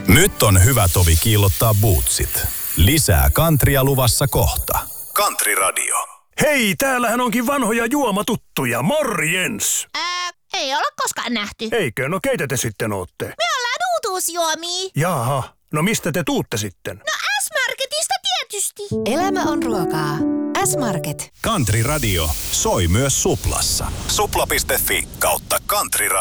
Nyt on hyvä tovi kiillottaa bootsit. Lisää Countrya luvassa kohta. Country Radio. Hei, täällähän onkin vanhoja juomatuttuja. Morjens! Ei olla koskaan nähty. Eikö? No keitä te sitten ootte? Me ollaan uutuusjuomia. Jaha, no mistä te tuutte sitten? No S-Marketista tietysti. Elämä on ruokaa. S-Market. Country Radio soi myös Suplassa. Supla.fi/Country Radio.